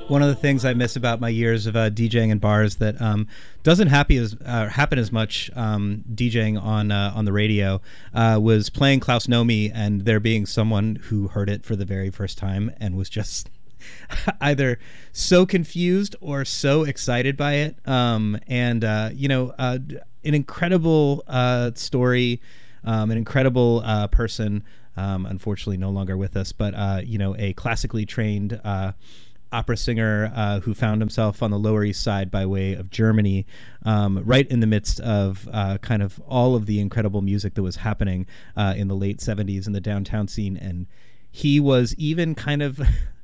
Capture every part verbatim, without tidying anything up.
One of the things I miss about my years of uh, DJing in bars that um, doesn't happy as, uh, happen as much um, DJing on uh, on the radio uh, was playing Klaus Nomi and there being someone who heard it for the very first time and was just either so confused or so excited by it. Um, and, uh, you know, uh, an incredible uh, story, um, an incredible uh, person, um, unfortunately no longer with us, but, uh, you know, a classically trained uh opera singer uh, who found himself on the Lower East Side by way of Germany, um, right in the midst of uh, kind of all of the incredible music that was happening uh, in the late seventies in the downtown scene. And he was even kind of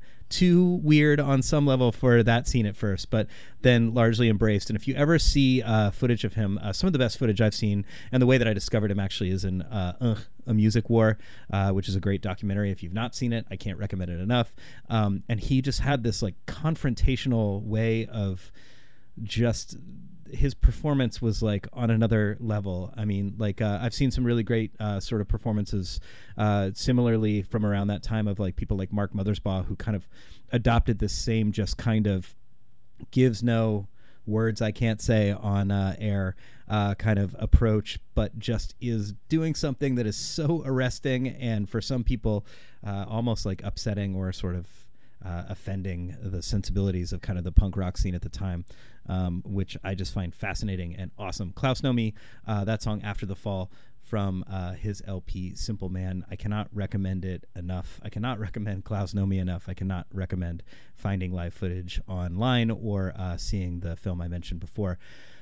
too weird on some level for that scene at first, but then largely embraced. And if you ever see uh, footage of him, uh, some of the best footage I've seen, and the way that I discovered him actually is in uh, Ugh, A Music War, uh, which is a great documentary. If you've not seen it, I can't recommend it enough. Um, and he just had this like confrontational way of just... his performance was like on another level. I mean, like uh, I've seen some really great uh, sort of performances uh, similarly from around that time of like people like Mark Mothersbaugh, who kind of adopted this same just kind of gives no words I can't say on uh, air uh, kind of approach, but just is doing something that is so arresting and for some people uh, almost like upsetting or sort of Uh, offending the sensibilities of kind of the punk rock scene at the time, um, which I just find fascinating and awesome. Klaus Nomi, uh, that song After the Fall from uh, his L P Simple Man. I cannot recommend it enough. I cannot recommend Klaus Nomi enough. I cannot recommend finding live footage online or uh, seeing the film I mentioned before.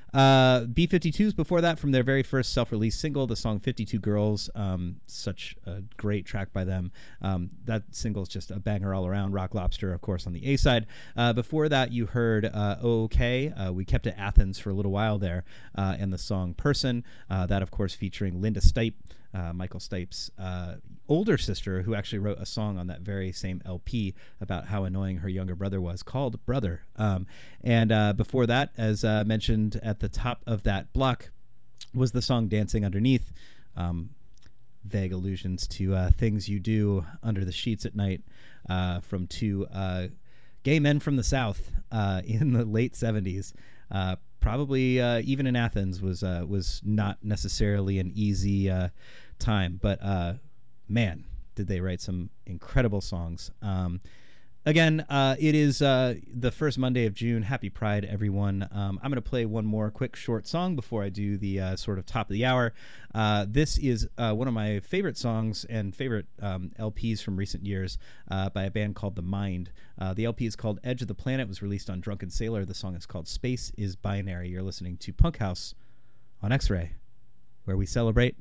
Uh, B fifty-twos before that from their very first self-released single, the song fifty-two Girls, um, such a great track by them. Um, that single is just a banger all around. Rock Lobster, of course, on the A side. Uh, before that, you heard uh, OK. Uh, we kept it Athens for a little while there, uh, and the song Person, uh, that, of course, featuring Linda Stipe, uh, Michael Stipe's uh, older sister, who actually wrote a song on that very same L P about how annoying her younger brother was, called Brother. Um, and uh, before that, as uh, mentioned at the top of that block, was the song Dancing Underneath. Um, vague allusions to uh, things you do under the sheets at night uh, from two uh, gay men from the South uh, in the late seventies. Uh, probably uh, even in Athens was uh, was not necessarily an easy uh, time, but uh, man, did they write some incredible songs. Um, again, uh, it is uh, the first Monday of June. Happy Pride, everyone. Um, I'm going to play one more quick short song before I do the uh, sort of top of the hour. Uh, this is uh, one of my favorite songs and favorite um, L Ps from recent years uh, by a band called The Mind. Uh, the L P is called Edge of the Planet. It was released on Drunken Sailor. The song is called Space is Binary. You're listening to Punk House on X-Ray, where we celebrate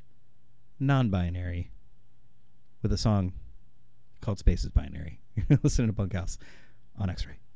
non-binary with a song called Space is Binary. You're listening to Punk House on X-Ray.